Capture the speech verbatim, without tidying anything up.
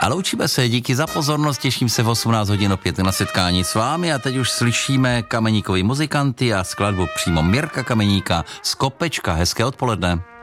A loučíme se, díky za pozornost, těším se v osmnáct hodin opět na setkání s vámi a teď už slyšíme Kameníkovi muzikanty a skladbu přímo Mirka Kameníka z Kopečka. Hezké odpoledne.